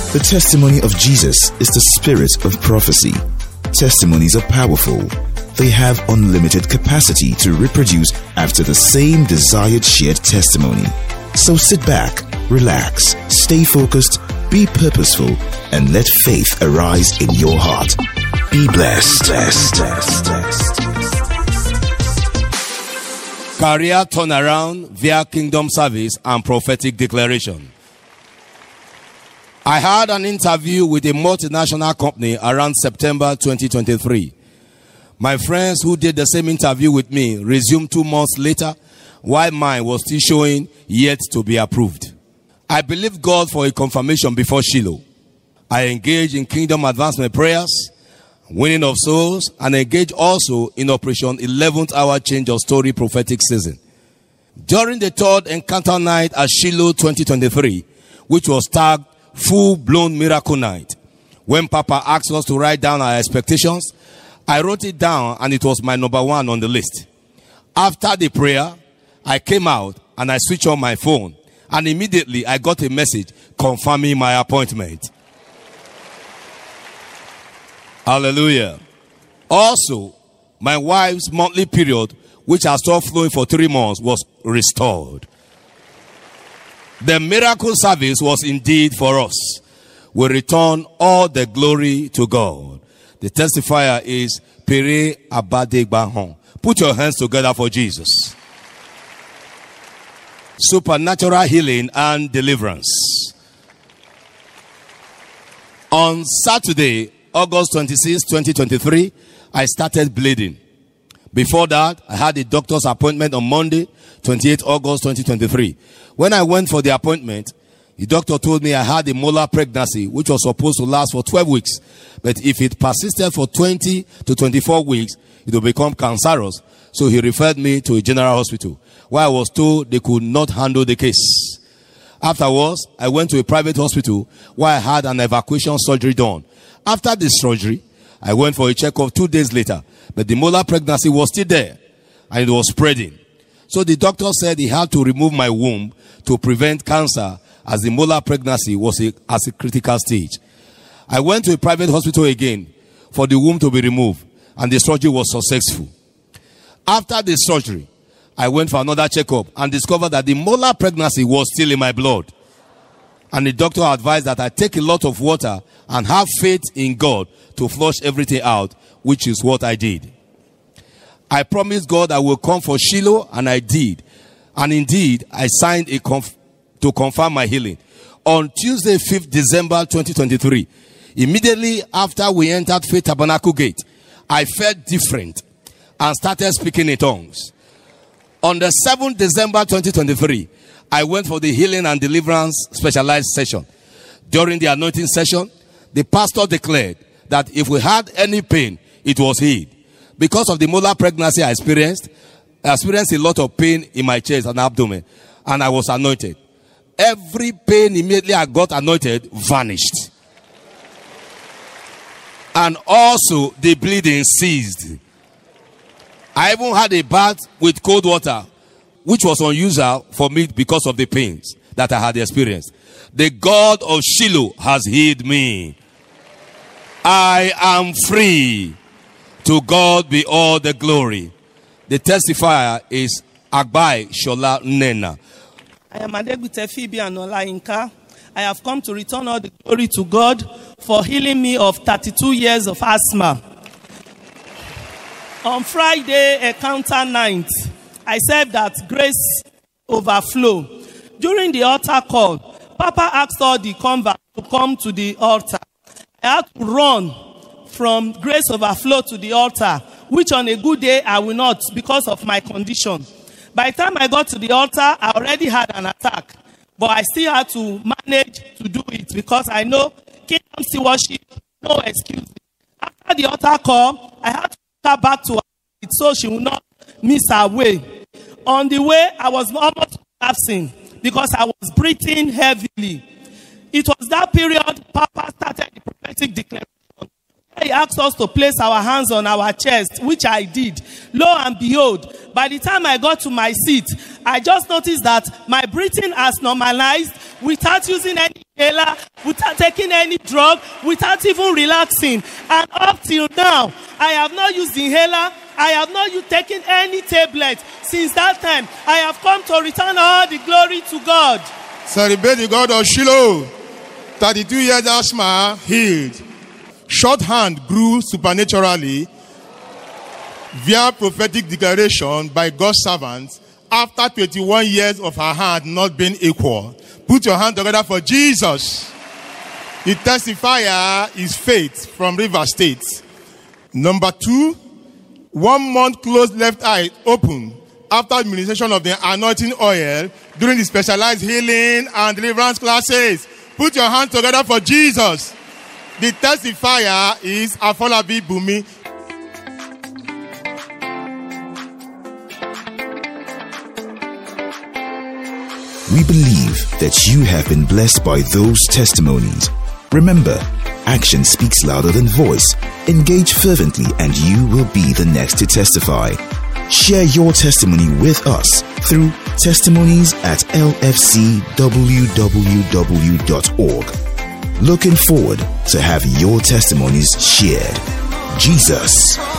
The testimony of Jesus is the spirit of prophecy. Testimonies are powerful. They have unlimited capacity to reproduce after the same desired shared testimony. So sit back, relax, stay focused, be purposeful, and let faith arise in your heart. Be blessed. Career turnaround via kingdom service and prophetic declaration. I had an interview with a multinational company around September 2023. My friends who did the same interview with me resumed 2 months later, while mine was still showing yet to be approved. I believed God for a confirmation before Shiloh. I engaged in kingdom advancement prayers, winning of souls, and engaged also in Operation 11th Hour Change of Story prophetic season. During the third encounter night at Shiloh 2023, which was tagged Full-Blown Miracle Night, when Papa asked us to write down our expectations, I wrote it down and it was my number 1 on the list. After the prayer, I came out and I switched on my phone, and immediately I got a message confirming my appointment. Hallelujah. Also, my wife's monthly period, which has stopped flowing for 3 months, was restored. The miracle service was indeed for us. We return all the glory to God. The testifier is Pere Abadegbahon. Put your hands together for Jesus. Supernatural healing and deliverance. On Saturday, August 26, 2023, I started bleeding. Before that, I had a doctor's appointment on Monday, 28 August 2023. When I went for the appointment, the doctor told me I had a molar pregnancy, which was supposed to last for 12 weeks. But if it persisted for 20 to 24 weeks, it would become cancerous. So he referred me to a general hospital, where I was told they could not handle the case. Afterwards, I went to a private hospital where I had an evacuation surgery done. After the surgery, I went for a checkup 2 days later, but the molar pregnancy was still there and it was spreading. So the doctor said he had to remove my womb to prevent cancer, as the molar pregnancy was at a critical stage. I went to a private hospital again for the womb to be removed, and the surgery was successful. After the surgery, I went for another checkup and discovered that the molar pregnancy was still in my blood. And the doctor advised that I take a lot of water and have faith in God to flush everything out, which is what I did. I promised God I will come for Shiloh, and I did. And indeed, I signed to confirm my healing. On Tuesday, 5th December 2023, immediately after we entered Faith Tabernacle Gate, I felt different and started speaking in tongues. On the 7th December 2023, I went for the healing and deliverance specialized session. During the anointing session, the pastor declared that if we had any pain, it was healed. Because of the molar pregnancy I experienced a lot of pain in my chest and abdomen, and I was anointed. Every pain immediately I got anointed vanished. And also the bleeding ceased. I even had a bath with cold water, which was unusual for me because of the pains that I had experienced. The God of Shiloh has healed me. I am free. To God be all the glory. The testifier is Agbai Shola Nena. I am Adegbite Phoebe Anola Inka. I have come to return all the glory to God for healing me of 32 years of asthma. On Friday, encounter night, I said that grace overflow. During the altar call, Papa asked all the converts to come to the altar. I had to run from grace overflow to the altar, which on a good day I will not because of my condition. By the time I got to the altar, I already had an attack, but I still had to manage to do it because I know kingdom still worship, no excuse. After the altar call, I had to take her back to her seat so she will not miss her way. On the way, I was almost collapsing because I was breathing heavily. It was that period Papa started the prophetic declaration. he asked us to place our hands on our chest, which I did. Lo and behold, by the time I got to my seat, I just noticed that my breathing has normalized without using any inhaler, without taking any drug, without even relaxing. And up till now, I have not used the inhaler. I have not taken any tablet. Since that time, I have come to return all the glory to God. Celebrate the God of Shiloh. 32 years asthma healed. Short hand grew supernaturally via prophetic declaration by God's servants after 21 years of her hand not being equal. Put your hand together for Jesus. The testifier is Faith from River State. Number 2, 1 month closed left eye open after administration of the anointing oil during the specialized healing and deliverance classes. Put your hands together for Jesus. The testifier is Afolabi Bumi. We believe that you have been blessed by those testimonies. Remember, action speaks louder than voice. Engage fervently and you will be the next to testify. Share your testimony with us through testimonies@lfcwww.org. Looking forward to have your testimonies shared. Jesus